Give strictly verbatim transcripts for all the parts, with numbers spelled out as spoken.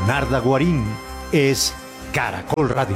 Narda Guarín es Caracol Radio.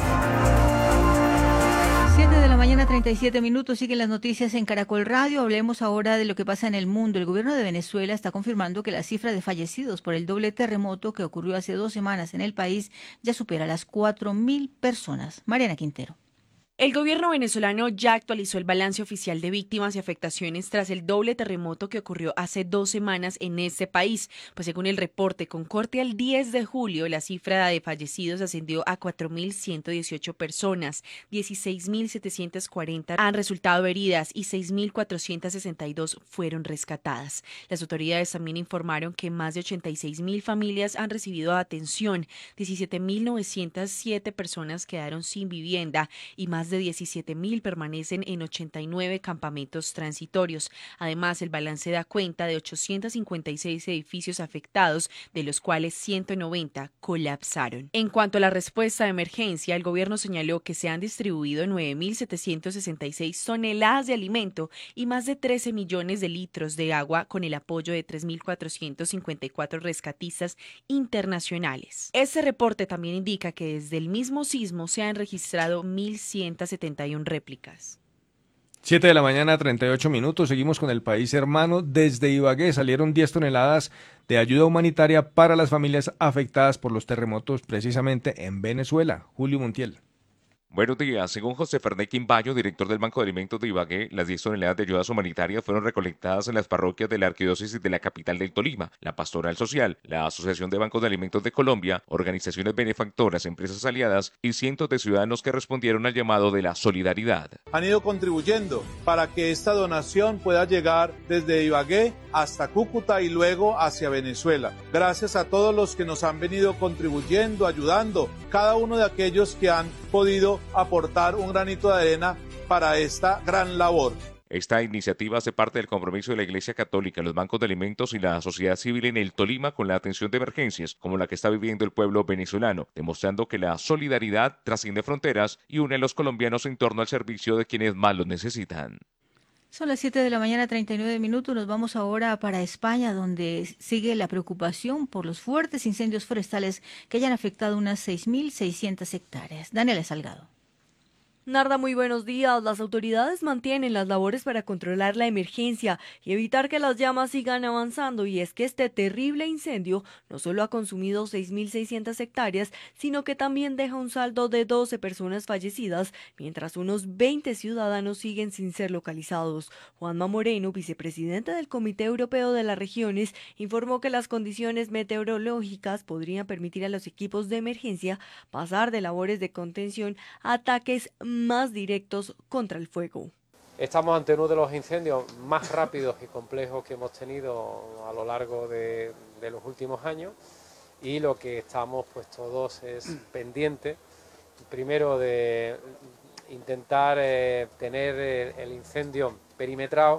siete de la mañana, treinta y siete minutos, siguen las noticias en Caracol Radio. Hablemos ahora de lo que pasa en el mundo. El gobierno de Venezuela está confirmando que la cifra de fallecidos por el doble terremoto que ocurrió hace dos semanas en el país ya supera las cuatro mil personas. Mariana Quintero. El gobierno venezolano ya actualizó el balance oficial de víctimas y afectaciones tras el doble terremoto que ocurrió hace dos semanas en este país, pues según el reporte con corte al diez de julio, la cifra de fallecidos ascendió a cuatro mil ciento dieciocho personas, dieciséis mil setecientas cuarenta han resultado heridas y seis mil cuatrocientas sesenta y dos fueron rescatadas. Las autoridades también informaron que más de ochenta y seis mil familias han recibido atención, diecisiete mil novecientas siete personas quedaron sin vivienda y más de diecisiete mil permanecen en ochenta y nueve campamentos transitorios. Además, el balance da cuenta de ochocientos cincuenta y seis edificios afectados, de los cuales ciento noventa colapsaron. En cuanto a la respuesta de emergencia, el gobierno señaló que se han distribuido nueve mil setecientas sesenta y seis toneladas de alimento y más de trece millones de litros de agua con el apoyo de tres mil cuatrocientos cincuenta y cuatro rescatistas internacionales. Este reporte también indica que desde el mismo sismo se han registrado mil ciento setenta y una réplicas. siete de la mañana, treinta y ocho minutos. Seguimos con el país hermano. Desde Ibagué salieron diez toneladas de ayuda humanitaria para las familias afectadas por los terremotos precisamente en Venezuela. Julio Montiel. Buenos días. Según José Fernández Quimbayo, director del Banco de Alimentos de Ibagué, las diez toneladas de ayudas humanitarias fueron recolectadas en las parroquias de la arquidiócesis de la capital del Tolima, la Pastoral Social, la Asociación de Bancos de Alimentos de Colombia, organizaciones benefactoras, empresas aliadas y cientos de ciudadanos que respondieron al llamado de la solidaridad. Han ido contribuyendo para que esta donación pueda llegar desde Ibagué hasta Cúcuta y luego hacia Venezuela. Gracias a todos los que nos han venido contribuyendo, ayudando, cada uno de aquellos que han podido aportar un granito de arena para esta gran labor. Esta iniciativa hace parte del compromiso de la Iglesia Católica, los bancos de alimentos y la sociedad civil en el Tolima con la atención de emergencias como la que está viviendo el pueblo venezolano, demostrando que la solidaridad trasciende fronteras y une a los colombianos en torno al servicio de quienes más los necesitan. Son las siete de la mañana, treinta y nueve minutos. Nos vamos ahora para España, donde sigue la preocupación por los fuertes incendios forestales que hayan afectado unas seis mil seiscientas hectáreas. Daniela Salgado. Narda, muy buenos días. Las autoridades mantienen las labores para controlar la emergencia y evitar que las llamas sigan avanzando, y es que este terrible incendio no solo ha consumido seis mil seiscientas hectáreas, sino que también deja un saldo de doce personas fallecidas, mientras unos veinte ciudadanos siguen sin ser localizados. Juanma Moreno, vicepresidente del Comité Europeo de las Regiones, informó que las condiciones meteorológicas podrían permitir a los equipos de emergencia pasar de labores de contención a ataques más directos contra el fuego. Estamos ante uno de los incendios más rápidos y complejos que hemos tenido a lo largo de, de los últimos años, y lo que estamos pues todos es pendientes, primero de intentar eh, tener el, el incendio perimetrado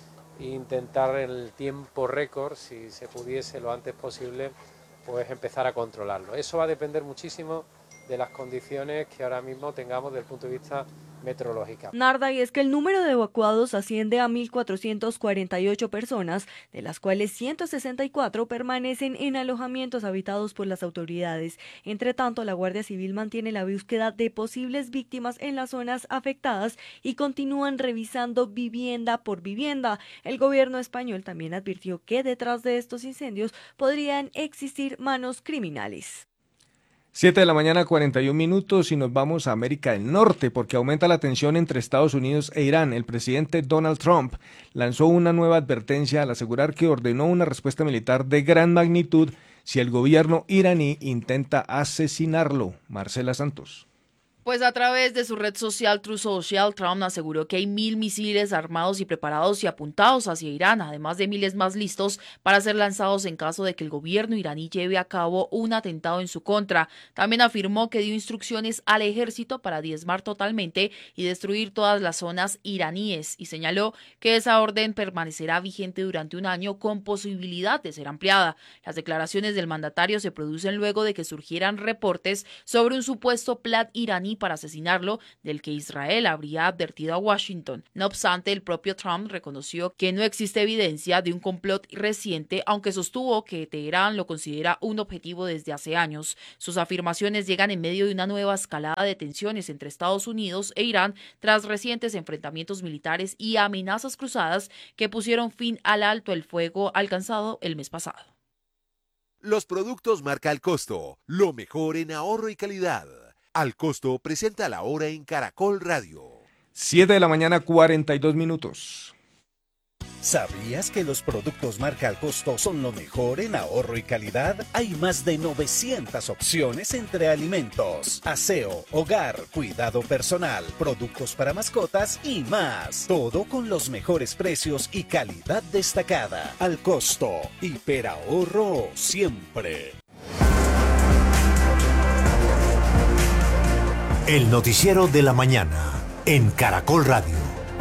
e intentar en el tiempo récord, si se pudiese lo antes posible, pues empezar a controlarlo. Eso va a depender muchísimo de las condiciones que ahora mismo tengamos desde el punto de vista meteorológico. Narda, y es que el número de evacuados asciende a mil cuatrocientas cuarenta y ocho personas, de las cuales ciento sesenta y cuatro permanecen en alojamientos habitados por las autoridades. Entre tanto, la Guardia Civil mantiene la búsqueda de posibles víctimas en las zonas afectadas y continúan revisando vivienda por vivienda. El gobierno español también advirtió que detrás de estos incendios podrían existir manos criminales. siete de la mañana, cuarenta y un minutos, y nos vamos a América del Norte porque aumenta la tensión entre Estados Unidos e Irán. El presidente Donald Trump lanzó una nueva advertencia al asegurar que ordenó una respuesta militar de gran magnitud si el gobierno iraní intenta asesinarlo. Marcela Santos. Pues a través de su red social Truth Social, Trump aseguró que hay mil misiles armados y preparados y apuntados hacia Irán, además de miles más listos para ser lanzados en caso de que el gobierno iraní lleve a cabo un atentado en su contra. También afirmó que dio instrucciones al ejército para diezmar totalmente y destruir todas las zonas iraníes, y señaló que esa orden permanecerá vigente durante un año con posibilidad de ser ampliada. Las declaraciones del mandatario se producen luego de que surgieran reportes sobre un supuesto plan iraní iraní para asesinarlo, del que Israel habría advertido a Washington. No obstante, el propio Trump reconoció que no existe evidencia de un complot reciente, aunque sostuvo que Teherán lo considera un objetivo desde hace años. Sus afirmaciones llegan en medio de una nueva escalada de tensiones entre Estados Unidos e Irán tras recientes enfrentamientos militares y amenazas cruzadas que pusieron fin al alto el fuego alcanzado el mes pasado. Los productos marca Al Costo, lo mejor en ahorro y calidad. Al Costo presenta la hora en Caracol Radio. siete de la mañana, cuarenta y dos minutos. ¿Sabías que los productos marca Al Costo son lo mejor en ahorro y calidad? Hay más de novecientas opciones entre alimentos, aseo, hogar, cuidado personal, productos para mascotas y más. Todo con los mejores precios y calidad destacada. Al Costo, hiperahorro siempre. El noticiero de la mañana en Caracol Radio.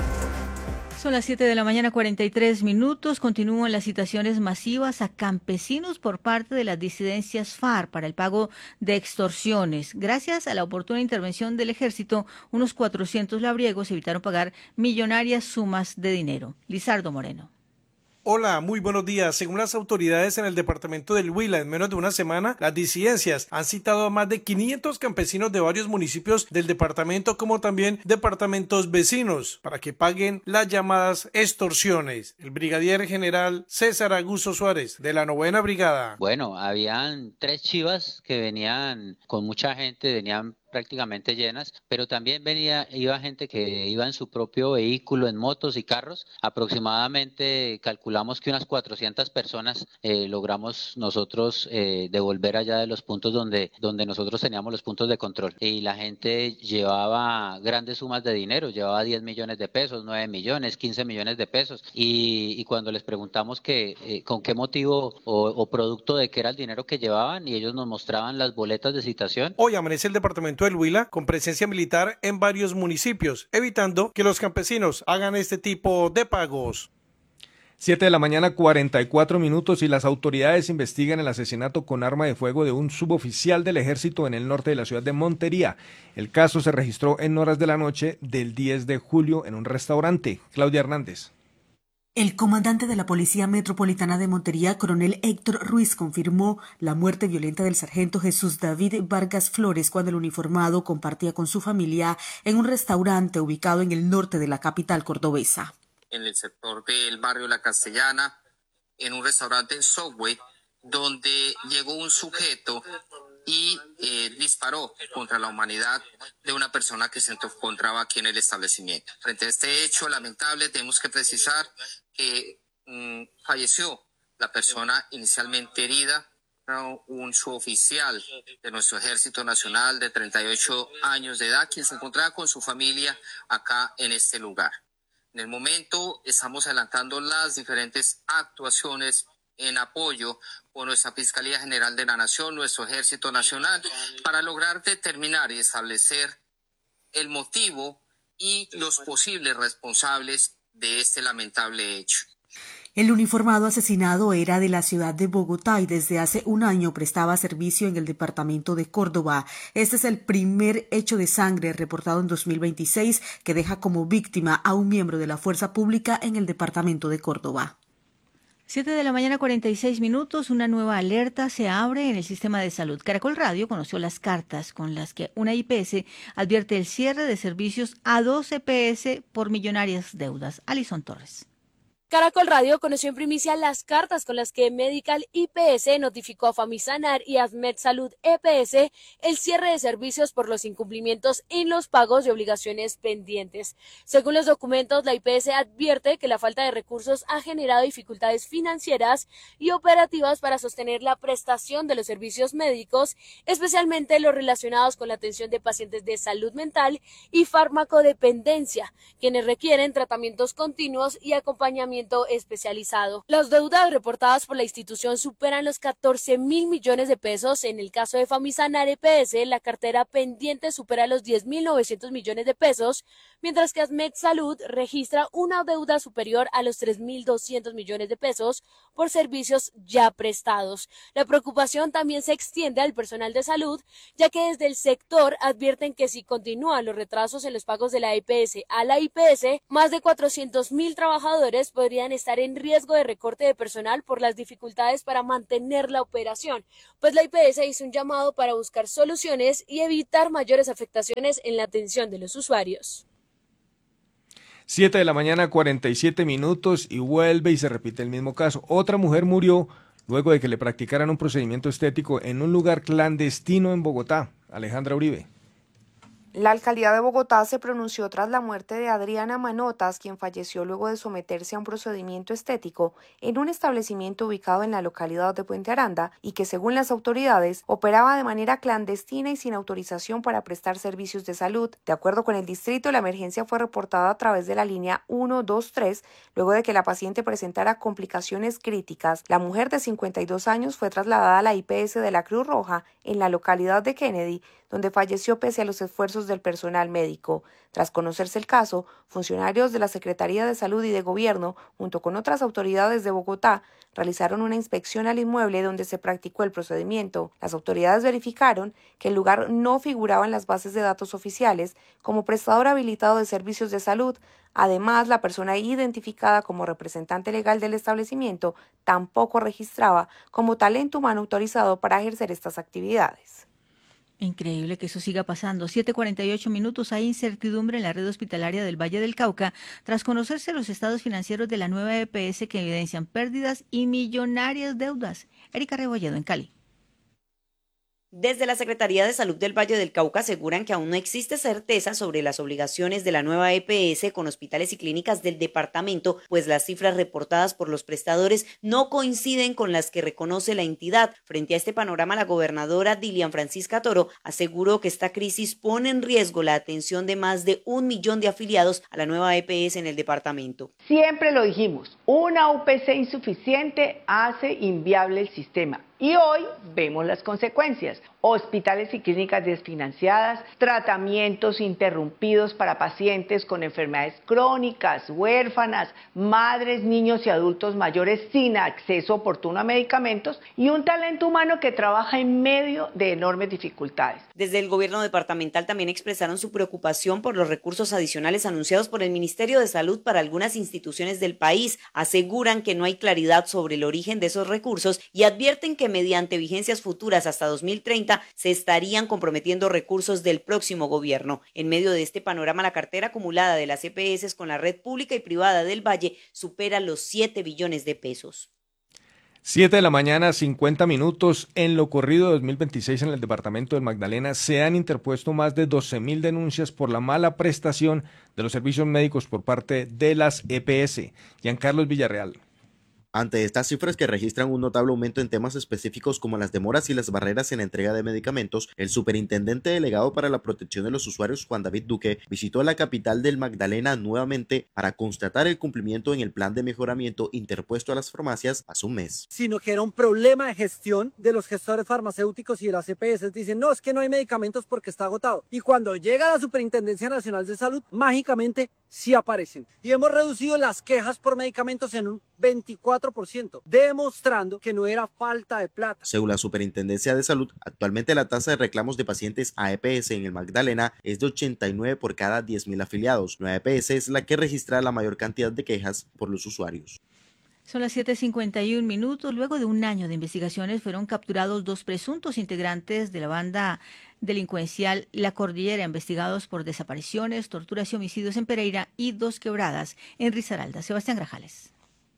Son las siete de la mañana, cuarenta y tres minutos. Continúan las citaciones masivas a campesinos por parte de las disidencias FARC para el pago de extorsiones. Gracias a la oportuna intervención del ejército, unos cuatrocientos labriegos evitaron pagar millonarias sumas de dinero. Lizardo Moreno. Hola, muy buenos días. Según las autoridades en el departamento del Huila, en menos de una semana, las disidencias han citado a más de quinientos campesinos de varios municipios del departamento, como también departamentos vecinos, para que paguen las llamadas extorsiones. El brigadier general César Augusto Suárez, de la novena brigada. Bueno, habían tres chivas que venían con mucha gente, venían prácticamente llenas, pero también venía iba gente que iba en su propio vehículo, en motos y carros. Aproximadamente calculamos que unas cuatrocientas personas eh, logramos nosotros eh, devolver allá de los puntos donde, donde nosotros teníamos los puntos de control. Y la gente llevaba grandes sumas de dinero, llevaba diez millones de pesos, nueve millones, quince millones de pesos. Y, y cuando les preguntamos que eh, con qué motivo o, o producto de qué era el dinero que llevaban, y ellos nos mostraban las boletas de citación. Hoy amanece el departamento del Huila con presencia militar en varios municipios, evitando que los campesinos hagan este tipo de pagos. siete de la mañana, cuarenta y cuatro minutos, y las autoridades investigan el asesinato con arma de fuego de un suboficial del ejército en el norte de la ciudad de Montería. El caso se registró en horas de la noche del diez de julio en un restaurante. Claudia Hernández. El comandante de la Policía Metropolitana de Montería, coronel Héctor Ruiz, confirmó la muerte violenta del sargento Jesús David Vargas Flores cuando el uniformado compartía con su familia en un restaurante ubicado en el norte de la capital cordobesa. En el sector del barrio La Castellana, en un restaurante Subway, donde llegó un sujeto y eh, disparó contra la humanidad de una persona que se encontraba aquí en el establecimiento. Frente a este hecho lamentable, tenemos que precisar que mmm, falleció la persona inicialmente herida, ¿no? Un suboficial de nuestro Ejército Nacional de treinta y ocho años de edad, quien se encontraba con su familia acá en este lugar. En el momento estamos adelantando las diferentes actuaciones en apoyo con nuestra Fiscalía General de la Nación, nuestro Ejército Nacional, para lograr determinar y establecer el motivo y los posibles responsables de este lamentable hecho. El uniformado asesinado era de la ciudad de Bogotá y desde hace un año prestaba servicio en el departamento de Córdoba. Este es el primer hecho de sangre reportado en dos mil veintiséis que deja como víctima a un miembro de la fuerza pública en el departamento de Córdoba. siete de la mañana, cuarenta y seis minutos, una nueva alerta se abre en el sistema de salud. Caracol Radio conoció las cartas con las que una I P S advierte el cierre de servicios a dos E P S por millonarias deudas. Alison Torres. Caracol Radio conoció en primicia las cartas con las que Medical I P S notificó a Famisanar y Admed Salud E P S el cierre de servicios por los incumplimientos en los pagos de obligaciones pendientes. Según los documentos, la I P S advierte que la falta de recursos ha generado dificultades financieras y operativas para sostener la prestación de los servicios médicos, especialmente los relacionados con la atención de pacientes de salud mental y farmacodependencia, quienes requieren tratamientos continuos y acompañamiento tratamiento especializado. Las deudas reportadas por la institución superan los catorce mil millones de pesos. En el caso de Famisanar E P S, la cartera pendiente supera los diez mil novecientos millones de pesos, mientras que Asmed Salud registra una deuda superior a los tres mil doscientos millones de pesos por servicios ya prestados. La preocupación también se extiende al personal de salud, ya que desde el sector advierten que si continúan los retrasos en los pagos de la E P S a la I P S, más de cuatrocientos mil trabajadores podrían estar en riesgo de recorte de personal por las dificultades para mantener la operación, pues la I P S hizo un llamado para buscar soluciones y evitar mayores afectaciones en la atención de los usuarios. siete de la mañana, cuarenta y siete minutos, y vuelve y se repite el mismo caso. Otra mujer murió luego de que le practicaran un procedimiento estético en un lugar clandestino en Bogotá. Alejandra Uribe. La alcaldía de Bogotá se pronunció tras la muerte de Adriana Manotas, quien falleció luego de someterse a un procedimiento estético en un establecimiento ubicado en la localidad de Puente Aranda y que, según las autoridades, operaba de manera clandestina y sin autorización para prestar servicios de salud. De acuerdo con el distrito, la emergencia fue reportada a través de la línea ciento veintitrés luego de que la paciente presentara complicaciones críticas. La mujer de cincuenta y dos años fue trasladada a la I P S de la Cruz Roja en la localidad de Kennedy, donde falleció pese a los esfuerzos del personal médico. Tras conocerse el caso, funcionarios de la Secretaría de Salud y de Gobierno, junto con otras autoridades de Bogotá, realizaron una inspección al inmueble donde se practicó el procedimiento. Las autoridades verificaron que el lugar no figuraba en las bases de datos oficiales como prestador habilitado de servicios de salud. Además, la persona identificada como representante legal del establecimiento tampoco registraba como talento humano autorizado para ejercer estas actividades. Increíble que eso siga pasando. siete cuarenta y ocho minutos. Hay incertidumbre en la red hospitalaria del Valle del Cauca tras conocerse los estados financieros de la nueva E P S que evidencian pérdidas y millonarias deudas. Erika Rebolledo en Cali. Desde la Secretaría de Salud del Valle del Cauca aseguran que aún no existe certeza sobre las obligaciones de la nueva E P S con hospitales y clínicas del departamento, pues las cifras reportadas por los prestadores no coinciden con las que reconoce la entidad. Frente a este panorama, la gobernadora Dilian Francisca Toro aseguró que esta crisis pone en riesgo la atención de más de un millón de afiliados a la nueva E P S en el departamento. Siempre lo dijimos, una U P C insuficiente hace inviable el sistema. Y hoy vemos las consecuencias. Hospitales y clínicas desfinanciadas, tratamientos interrumpidos para pacientes con enfermedades crónicas, huérfanas, madres, niños y adultos mayores sin acceso oportuno a medicamentos y un talento humano que trabaja en medio de enormes dificultades. Desde el gobierno departamental también expresaron su preocupación por los recursos adicionales anunciados por el Ministerio de Salud para algunas instituciones del país. Aseguran que no hay claridad sobre el origen de esos recursos y advierten que mediante vigencias futuras hasta dos mil treinta se estarían comprometiendo recursos del próximo gobierno. En medio de este panorama, la cartera acumulada de las E P S con la red pública y privada del Valle supera los siete billones de pesos. siete de la mañana, cincuenta minutos. En lo corrido de dos mil veintiséis en el departamento del Magdalena se han interpuesto más de doce mil denuncias por la mala prestación de los servicios médicos por parte de las E P S. Giancarlos Villarreal. Ante estas cifras que registran un notable aumento en temas específicos como las demoras y las barreras en la entrega de medicamentos, el superintendente delegado para la protección de los usuarios, Juan David Duque, visitó la capital del Magdalena nuevamente para constatar el cumplimiento en el plan de mejoramiento interpuesto a las farmacias hace un mes. Sino que era un problema de gestión de los gestores farmacéuticos y de las E P S. Dicen, no, es que no hay medicamentos porque está agotado. Y cuando llega la Superintendencia Nacional de Salud, mágicamente sí aparecen. Y hemos reducido las quejas por medicamentos en un veinticuatro por ciento, demostrando que no era falta de plata. Según la Superintendencia de Salud, actualmente la tasa de reclamos de pacientes a E P S en el Magdalena es de ochenta y nueve por cada diez mil afiliados. La E P S es la que registra la mayor cantidad de quejas por los usuarios. Son las siete cincuenta y un minutos. Luego de un año de investigaciones fueron capturados dos presuntos integrantes de la banda delincuencial La Cordillera, investigados por desapariciones, torturas y homicidios en Pereira y Dos Quebradas en Risaralda. Sebastián Grajales.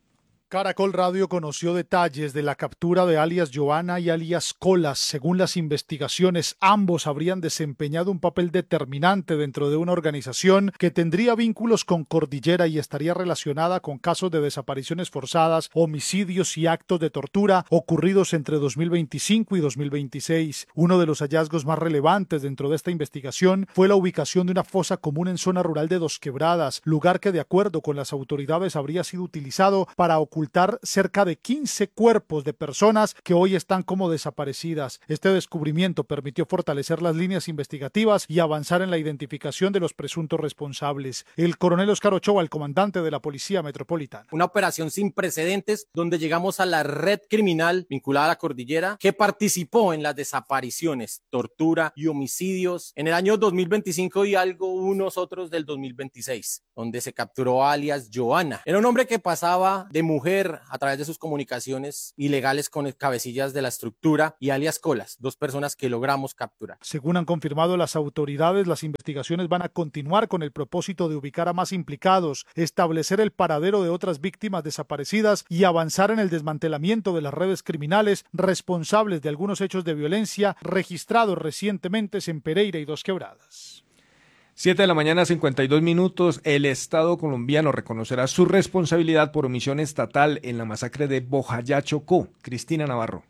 Caracol Radio conoció detalles de la captura de alias Joana y alias Colas. Según las investigaciones, ambos habrían desempeñado un papel determinante dentro de una organización que tendría vínculos con Cordillera y estaría relacionada con casos de desapariciones forzadas, homicidios y actos de tortura ocurridos entre dos mil veinticinco y dos mil veintiséis. Uno de los hallazgos más relevantes dentro de esta investigación fue la ubicación de una fosa común en zona rural de Dos Quebradas, lugar que de acuerdo con las autoridades habría sido utilizado para ocultar cerca de quince cuerpos de personas que hoy están como desaparecidas. Este descubrimiento permitió fortalecer las líneas investigativas y avanzar en la identificación de los presuntos responsables. El coronel Oscar Ochoa, el comandante de la Policía Metropolitana. Una operación sin precedentes donde llegamos a la red criminal vinculada a la cordillera que participó en las desapariciones, tortura y homicidios en el año dos mil veinticinco y algo unos otros del dos mil veintiséis, donde se capturó a alias Joana. Era un hombre que pasaba de mujer a través de sus comunicaciones ilegales con cabecillas de la estructura y alias Colas, dos personas que logramos capturar. Según han confirmado las autoridades, las investigaciones van a continuar con el propósito de ubicar a más implicados, establecer el paradero de otras víctimas desaparecidas y avanzar en el desmantelamiento de las redes criminales responsables de algunos hechos de violencia registrados recientemente en Pereira y Dos Quebradas. siete de la mañana, cincuenta y dos minutos. El Estado colombiano reconocerá su responsabilidad por omisión estatal en la masacre de Bojayá, Chocó. Cristina Navarro.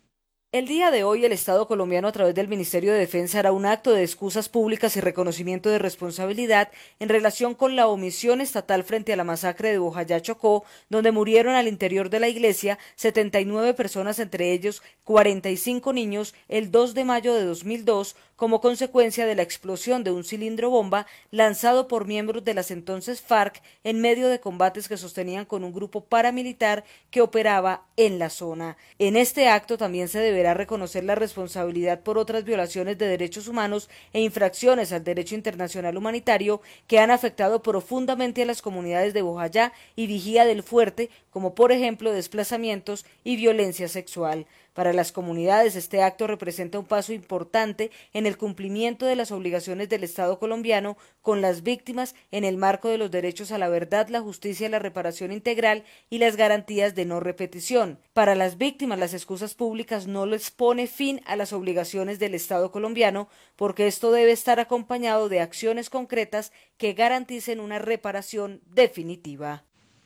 El día de hoy, el Estado colombiano, a través del Ministerio de Defensa, hará un acto de excusas públicas y reconocimiento de responsabilidad en relación con la omisión estatal frente a la masacre de Bojayá, Chocó, donde murieron al interior de la iglesia setenta y nueve personas, entre ellos cuarenta y cinco niños, el dos de mayo de dos mil dos, como consecuencia de la explosión de un cilindro bomba lanzado por miembros de las entonces FARC en medio de combates que sostenían con un grupo paramilitar que operaba en la zona. En este acto también se deberá reconocer la responsabilidad por otras violaciones de derechos humanos e infracciones al derecho internacional humanitario que han afectado profundamente a las comunidades de Bojayá y Vigía del Fuerte, como por ejemplo desplazamientos y violencia sexual. Para las comunidades, este acto representa un paso importante en el cumplimiento de las obligaciones del Estado colombiano con las víctimas en el marco de los derechos a la verdad, la justicia, la reparación integral y las garantías de no repetición. Para las víctimas, las excusas públicas no les pone fin a las obligaciones del Estado colombiano, porque esto debe estar acompañado de acciones concretas que garanticen una reparación definitiva.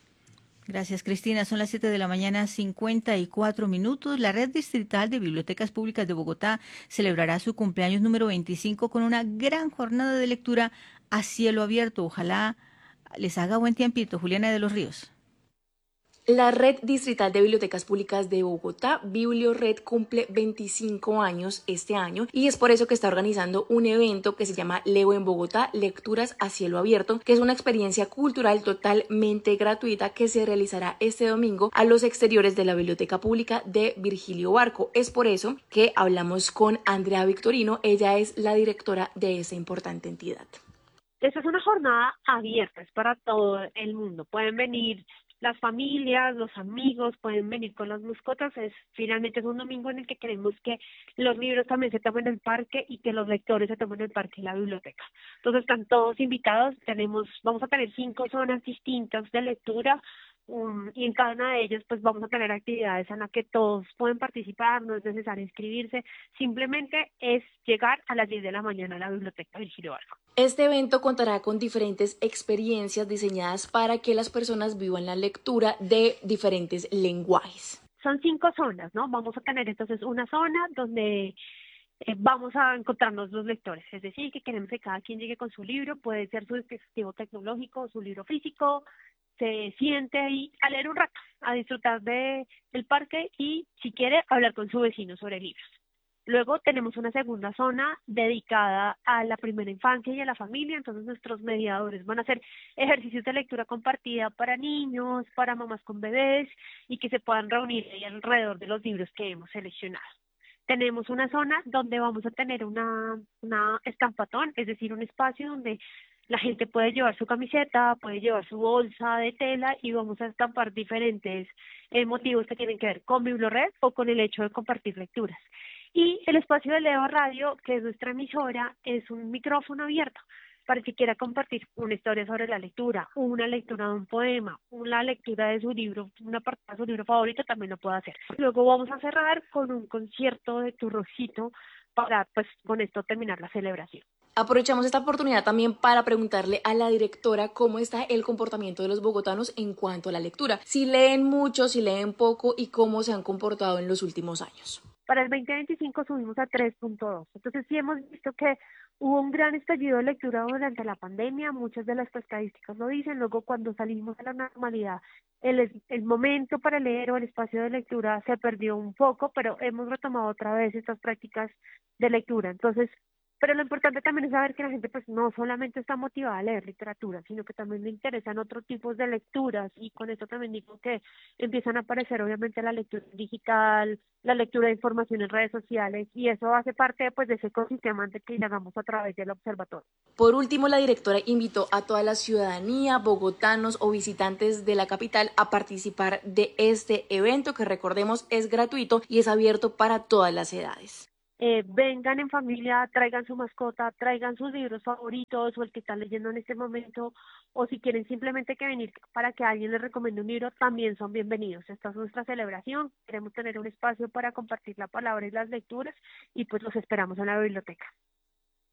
Gracias, Cristina. Son las siete de la mañana, cincuenta y cuatro minutos. La Red Distrital de Bibliotecas Públicas de Bogotá celebrará su cumpleaños número veinticinco con una gran jornada de lectura a cielo abierto. Ojalá les haga buen tiempito. Juliana de los Ríos. La Red Distrital de Bibliotecas Públicas de Bogotá, Bibliored, cumple veinticinco años este año y es por eso que está organizando un evento que se llama Leo en Bogotá, Lecturas a Cielo Abierto, que es una experiencia cultural totalmente gratuita que se realizará este domingo a los exteriores de la Biblioteca Pública de Virgilio Barco. Es por eso que hablamos con Andrea Victorino, ella es la directora de esa importante entidad. Esta es una jornada abierta, es para todo el mundo. Pueden venir las familias, los amigos, pueden venir con las mascotas. Es finalmente es un domingo en el que queremos que los libros también se tomen en el parque y que los lectores se tomen en el parque y la biblioteca. Entonces están todos invitados. Tenemos, vamos a tener cinco zonas distintas de lectura. Um, y en cada una de ellas pues vamos a tener actividades en las que todos pueden participar, no es necesario inscribirse, simplemente es llegar a las diez de la mañana a la Biblioteca Virgilio Barco. Este evento contará con diferentes experiencias diseñadas para que las personas vivan la lectura de diferentes lenguajes. Son cinco zonas, ¿no? Vamos a tener entonces una zona donde Eh, vamos a encontrarnos los lectores, es decir, que queremos que cada quien llegue con su libro, puede ser su dispositivo tecnológico, su libro físico, se siente ahí a leer un rato, a disfrutar de el parque y, si quiere, hablar con su vecino sobre libros. Luego tenemos una segunda zona dedicada a la primera infancia y a la familia, entonces nuestros mediadores van a hacer ejercicios de lectura compartida para niños, para mamás con bebés y que se puedan reunir ahí alrededor de los libros que hemos seleccionado. Tenemos una zona donde vamos a tener una, una estampatón, es decir, un espacio donde la gente puede llevar su camiseta, puede llevar su bolsa de tela y vamos a estampar diferentes eh, motivos que tienen que ver con Bibliored o con el hecho de compartir lecturas. Y el espacio de Leo Radio, que es nuestra emisora, es un micrófono abierto. para el que quiera compartir una historia sobre la lectura, una lectura de un poema, una lectura de su libro, una parte de su libro favorito, también lo puede hacer. Luego vamos a cerrar con un concierto de Tu Rojito para, pues, con esto terminar la celebración. Aprovechamos esta oportunidad también para preguntarle a la directora cómo está el comportamiento de los bogotanos en cuanto a la lectura. Si leen mucho, si leen poco y cómo se han comportado en los últimos años. Para el veinte veinticinco subimos a tres punto dos. Entonces sí hemos visto que hubo un gran estallido de lectura durante la pandemia, muchas de las estadísticas lo dicen. Luego cuando salimos a la normalidad, el, el momento para leer o el espacio de lectura se perdió un poco, pero hemos retomado otra vez estas prácticas de lectura. Entonces, pero lo importante también es saber que la gente pues no solamente está motivada a leer literatura, sino que también le interesan otros tipos de lecturas, y con esto también digo que empiezan a aparecer obviamente la lectura digital, la lectura de información en redes sociales, y eso hace parte pues de ese ecosistema que hagamos a través del observatorio. Por último, la directora invitó a toda la ciudadanía, bogotanos o visitantes de la capital a participar de este evento que, recordemos, es gratuito y es abierto para todas las edades. Eh, vengan en familia, traigan su mascota, traigan sus libros favoritos o el que están leyendo en este momento, o si quieren simplemente que venir para que alguien les recomiende un libro, también son bienvenidos. Esta es nuestra celebración, queremos tener un espacio para compartir la palabra y las lecturas, y pues los esperamos en la biblioteca.